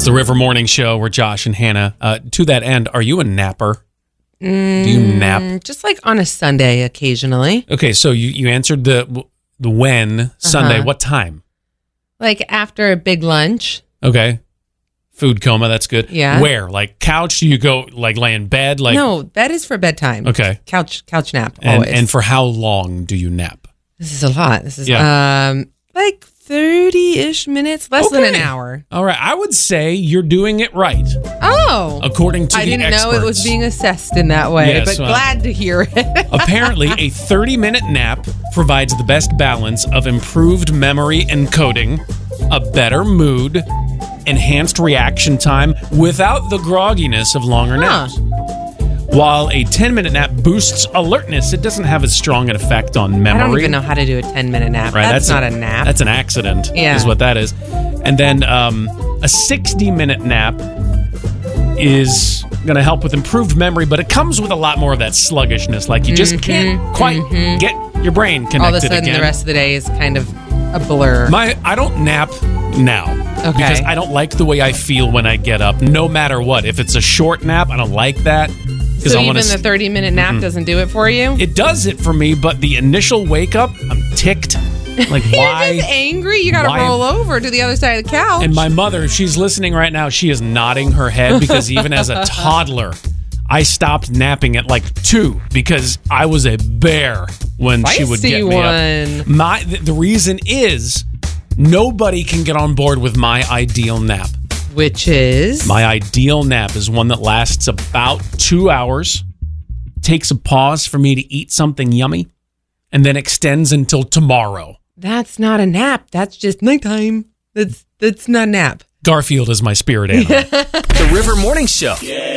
It's the River Morning Show. We're Josh and Hannah. To that end, are you a napper? Do you nap? Just like on a Sunday occasionally. Okay, so you answered the when Sunday. What time? Like after a big lunch. Okay. Food coma, that's good. Yeah. Where? Like couch? Do you go like lay in bed? Like No, that is for bedtime. Okay. Couch nap, and, always. and for how long do you nap? This is a lot. This is Yeah. like 30-ish minutes, less than an Okay. hour. All right, I would say you're doing it right, Oh. according to I the didn't experts. know it was being assessed in that way, Yes, but well- glad to hear it. Apparently, a 30-minute nap provides the best balance of improved memory and coding, a better mood, enhanced reaction time without the grogginess of longer naps. While a 10-minute nap boosts alertness, it doesn't have as strong an effect on memory. I don't even know how to do a 10-minute nap. Right, That's not a nap. That's an accident, Yeah. is what that is. And then a 60-minute nap is going to help with improved memory, but it comes with a lot more of that sluggishness. Like you just can't quite get your brain connected All of a sudden, again. the rest of the day is kind of a blur. I don't nap now. Okay. Because I don't like the way I feel when I get up, no matter what. If it's a short nap, I don't like that. So even the 30-minute nap doesn't do it for you? It does it for me, but the initial wake up, I'm ticked. Like, why? You're just angry. You got to why- roll over to the other side of the couch. And my mother, she's listening right now. She is nodding her head because even as a toddler, I stopped napping at like 2 because I was a bear when she would get me up. The reason is nobody can get on board with my ideal nap. Which is? My ideal nap is one that lasts about 2 hours, takes a pause for me to eat something yummy, and then extends until tomorrow. That's not a nap. That's just nighttime. That's not a nap. Garfield is my spirit animal. The River Morning Show.